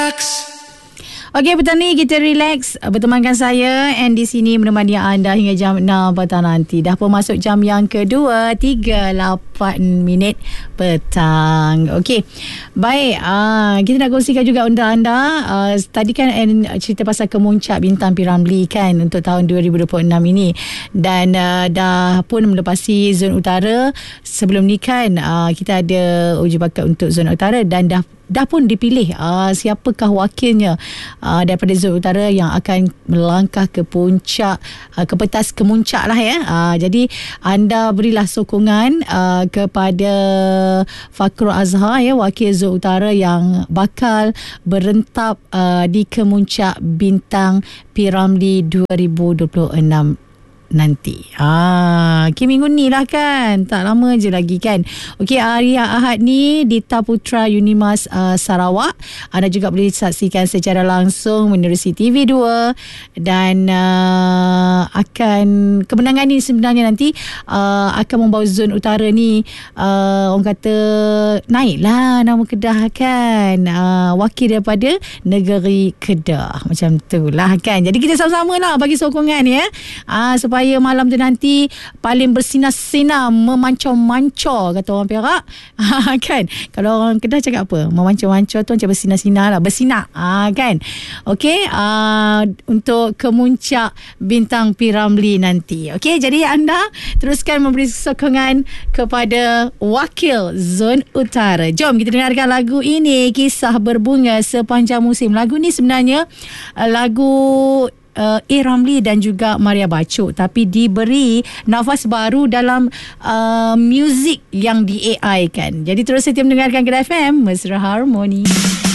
Okey, petang ni kita relax bertemankan saya and di sini menemani anda hingga jam 6 petang nanti. Dah pun masuk jam yang kedua, 3:08 petang. Okey. Baik, kita nak kongsikan juga untuk anda. Tadi kan cerita pasal kemuncak bintang P. Ramlee kan untuk tahun 2026 ini. Dan dah pun melepasi zon utara. Sebelum ni kan kita ada uji bakat untuk zon utara dan dah pun dipilih siapakah wakilnya daripada zon utara yang akan melangkah ke puncak, ke petas kemuncak lah ya. Jadi anda berilah sokongan kepada Fakrul Azhar ya, wakil zon utara yang bakal berentap di kemuncak bintang P. Ramlee 2026 nanti. Minggu ni lah kan, tak lama je lagi kan. Okey, hari Ahad ni Dita Putra Unimas Sarawak. Anda juga boleh saksikan secara langsung menerusi TV2 dan akan kemenangan ni sebenarnya nanti akan membawa zon utara ni orang kata naiklah nama Kedah kan, wakil daripada negeri Kedah macam tu lah kan. Jadi kita sama-sama lah bagi sokongan ya, supaya malam tu nanti paling bersinar-sinar, memancor-mancor kata orang Perak kan. Kalau orang Kedah cakap apa? Memancor-mancor tu macam bersinar-sinar lah, bersinar kan. Okey, untuk kemuncak bintang P. Ramlee nanti. Okey, jadi anda teruskan memberi sokongan kepada wakil zon utara. Jom kita dengarkan lagu ini, Kisah Berbunga Sepanjang Musim. Lagu ni sebenarnya lagu A. Ramlee dan juga Maria Bachok, tapi diberi nafas baru dalam muzik yang di AI kan. Jadi terus setia mendengarkan Kedah FM, Mesra Harmoni.